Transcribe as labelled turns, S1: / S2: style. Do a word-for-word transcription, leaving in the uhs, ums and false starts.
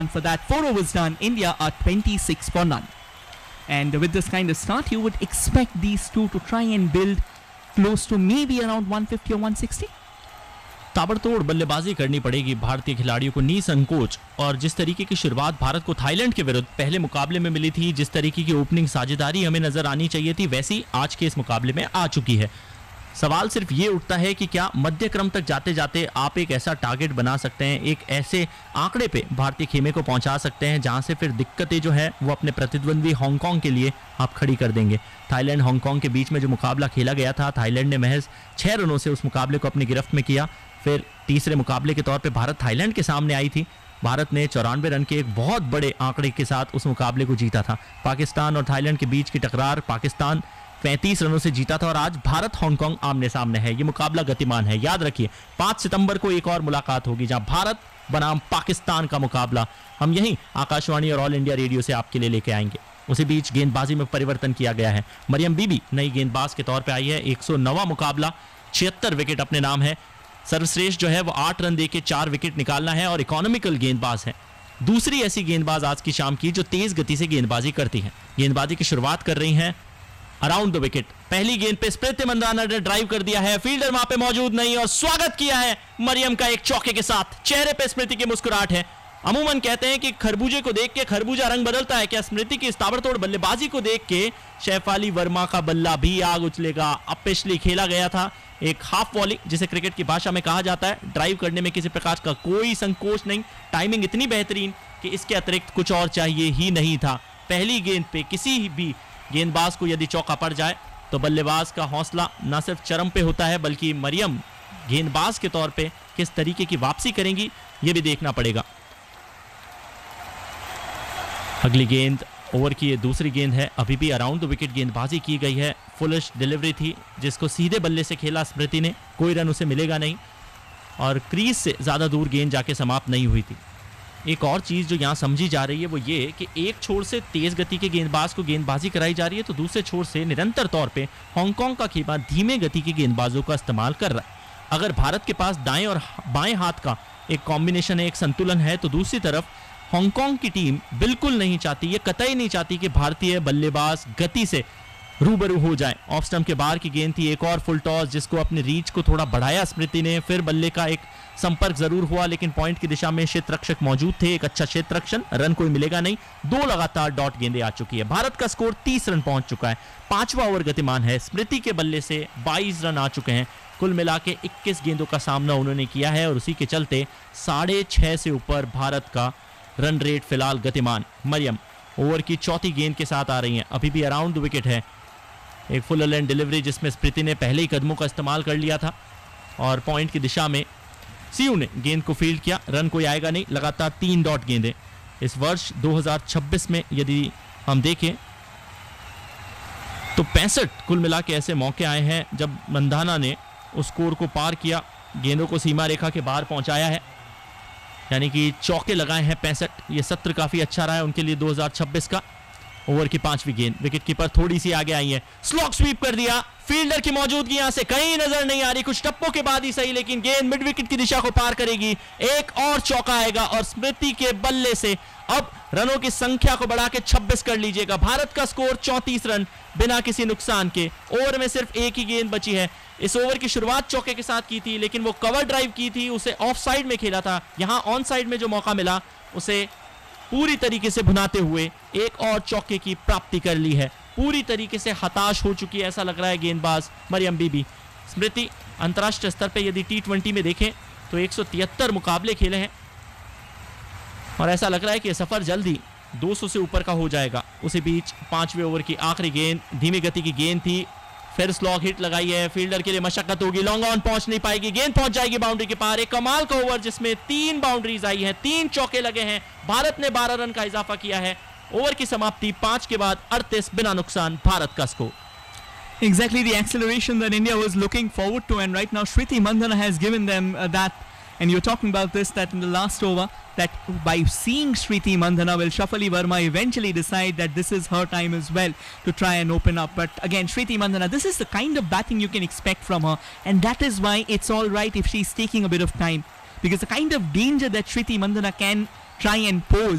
S1: For that, four overs done, India are twenty-six for none. And with this kind of start, you would expect these two to try and build close to maybe around one fifty or one sixty.
S2: ताबड़तोड़ बल्लेबाजी करनी पड़ेगी भारतीय खिलाड़ियों को निसंकोच। और जिस तरीके की शुरुआत भारत को थाईलैंड के विरुद्ध पहले मुकाबले में मिली थी, जिस तरीके की ओपनिंग साझेदारी हमें नजर आनी चाहिए थी, वैसी आज के इस मुकाबले में आ चुकी है। सवाल सिर्फ ये उठता है कि क्या मध्य क्रम तक जाते जाते आप एक ऐसा टारगेट बना सकते हैं, एक ऐसे आंकड़े पे भारतीय खेमे को पहुंचा सकते हैं जहां से फिर दिक्कतें जो है वो अपने प्रतिद्वंदी हांगकांग के लिए आप खड़ी कर देंगे। थाईलैंड हांगकांग के बीच में जो मुकाबला खेला गया था, थाईलैंड ने महज छह रनों से उस मुकाबले को अपनी गिरफ्त में किया। फिर तीसरे मुकाबले के तौर पर भारत थाईलैंड के सामने आई थी। भारत ने चौरानवे रन के एक बहुत बड़े आंकड़े के साथ उस मुकाबले को जीता था। पाकिस्तान और थाईलैंड के बीच की टकरार, पाकिस्तान पैंतीस रनों से जीता था और आज भारत हांगकांग आमने सामने है। ये मुकाबला गतिमान है। याद रखिए पांच सितंबर को एक और मुलाकात होगी जहां भारत बनाम पाकिस्तान का मुकाबला हम यहीं आकाशवाणी और ऑल इंडिया रेडियो से आपके लिए लेके आएंगे। उसी बीच गेंदबाजी में परिवर्तन किया गया है। मरियम बीबी नई गेंदबाज के तौर पर आई है। एक सौ नौवां मुकाबला, छिहत्तर विकेट अपने नाम है। सर्वश्रेष्ठ जो है वो आठ रन देके चार विकेट निकालना है और इकोनॉमिकल गेंदबाज है। दूसरी ऐसी गेंदबाज आज की शाम की जो तेज गति से गेंदबाजी करती है। गेंदबाजी की शुरुआत कर रही हैं अराउंड द विकेट। पहली गेंद पे स्मृति मंदाना ने ड्राइव कर दिया है, फील्डर वहां पे मौजूद नहीं और स्वागत किया है मरियम का एक चौके के साथ। चेहरे पे स्मृति की मुस्कुराहट है। अमूमन कहते हैं कि खरबूजे को देख के खरबूजा रंग बदलता है। क्या स्मृति की इस ताबड़तोड़ बल्लेबाजी को देख के शैफाली वर्मा का बल्ला भी आग उछलेगा? अब पिछली खेला गया था एक हाफ वॉली, जिसे क्रिकेट की भाषा में कहा जाता है। ड्राइव करने में किसी प्रकार का कोई संकोच नहीं, टाइमिंग इतनी बेहतरीन कि इसके अतिरिक्त कुछ और चाहिए ही नहीं था। पहली गेंद पे किसी भी गेंदबाज को यदि चौका पड़ जाए तो बल्लेबाज का हौसला न सिर्फ चरम पे होता है, बल्कि मरियम गेंदबाज के तौर पे किस तरीके की वापसी करेंगी ये भी देखना पड़ेगा। अगली गेंद ओवर की ये दूसरी गेंद है। अभी भी अराउंड द विकेट गेंदबाजी की गई है। फुलिश डिलीवरी थी जिसको सीधे बल्ले से खेला स्मृति ने, कोई रन उसे मिलेगा नहीं और क्रीज से ज्यादा दूर गेंद जाके समाप्त नहीं हुई थी। एक और चीज जो यहाँ समझी जा रही है वो ये कि एक छोर से तेज गति के गेंदबाज को गेंदबाजी कराई जा रही है तो दूसरे छोर से निरंतर तौर पे हांगकांग का खेमा धीमे गति के गेंदबाजों का इस्तेमाल कर रहा है। अगर भारत के पास दाएं और बाएं हाथ का एक कॉम्बिनेशन है, एक संतुलन है, तो दूसरी तरफ हांगकांग की टीम बिल्कुल नहीं चाहती, ये कतई नहीं चाहती कि भारतीय बल्लेबाज गति से रूबरू हो जाए। ऑफ स्टंप के बाहर की गेंद थी। एक और फुल टॉस जिसको अपनी रीच को थोड़ा बढ़ाया स्मृति ने। फिर बल्ले का एक संपर्क जरूर हुआ लेकिन पॉइंट की दिशा में क्षेत्र रक्षक मौजूद थे। एक अच्छा क्षेत्र रक्षण, रन कोई मिलेगा नहीं। दो लगातार डॉट गेंदें आ चुकी है। भारत का स्कोर तीस रन पहुंच चुका है। पांचवा ओवर गतिमान है। स्मृति के बल्ले से बाईस रन आ चुके हैं। कुल मिला के इक्कीस गेंदों का सामना उन्होंने किया है और उसी के चलते साढ़े छह से ऊपर भारत का रन रेट फिलहाल गतिमान। मरियम ओवर की चौथी गेंद के साथ आ रही हैं। अभी भी अराउंड द विकेट है। एक फुल लेंथ डिलीवरी जिसमें स्मृति ने पहले ही कदमों का इस्तेमाल कर लिया था और पॉइंट की दिशा में सीयू ने गेंद को फील्ड किया। रन कोई आएगा नहीं। लगातार तीन डॉट गेंदें। इस वर्ष दो हज़ार छब्बीस में यदि हम देखें तो पैंसठ कुल मिला के ऐसे मौके आए हैं जब मंदाना ने उस स्कोर को पार किया, गेंदों को सीमा रेखा के बाहर पहुंचाया है, यानी कि चौके लगाए हैं पैंसठ। ये सत्र काफी अच्छा रहा है उनके लिए दो हज़ार छब्बीस का। ओवर की पांचवी गेंद, विकेट कीपर थोड़ी सी आगे आई है, स्लॉग स्वीप कर दिया। फील्डर की मौजूदगी यहां से कहीं नजर नहीं आ रही, कुछ टप्पों के बाद ही सही, लेकिन गेंद मिड विकेट की दिशा को पार करेगी। एक और चौका आएगा और स्मृति के बल्ले से अब रनों की संख्या को बढ़ा के छब्बीस कर लीजिएगा। भारत का स्कोर चौंतीस रन बिना किसी नुकसान के। ओवर में सिर्फ एक ही गेंद बची है। इस ओवर की शुरुआत चौके के साथ की थी लेकिन वो कवर ड्राइव की थी, उसे ऑफ साइड में खेला था। यहां ऑन साइड में जो मौका मिला उसे पूरी तरीके से भुनाते हुए एक और चौके की प्राप्ति कर ली है। पूरी तरीके से हताश हो चुकी है ऐसा लग रहा है गेंदबाज मरियम बीबी। स्मृति अंतर्राष्ट्रीय स्तर पे यदि टी ट्वेंटी में देखें तो एक सौ तिहत्तर मुकाबले खेले हैं और ऐसा लग रहा है कि यह सफर जल्दी दो सौ से ऊपर का हो जाएगा। उसी बीच पांचवें ओवर की आखिरी गेंद धीमी गति की गेंद थी। फिर स्लॉग हिट लगाई है। फील्डर के लिए मशक्कत होगी, लॉन्ग ऑन पहुंच नहीं पाएगी, गेंद पहुंच जाएगी बाउंड्री के पार। एक कमाल का ओवर जिसमें तीन बाउंड्रीज आई हैं, तीन चौके लगे हैं। भारत ने बारह रन का इजाफा किया है। ओवर की समाप्ति पांच के बाद अड़तीस बिना नुकसान भारत का score.
S1: Exactly the acceleration that India was looking forward to, and right now Shriti Mandhana has given them uh, that. And you're talking about this, that in the last over, that by seeing Shriti Mandhana, will Shafali Verma eventually decide that this is her time as well to try and open up. But again, Shriti Mandhana, this is the kind of batting you can expect from her, and that is why it's all right if she's taking a bit of time, because the kind of danger that Shriti Mandhana can try and pose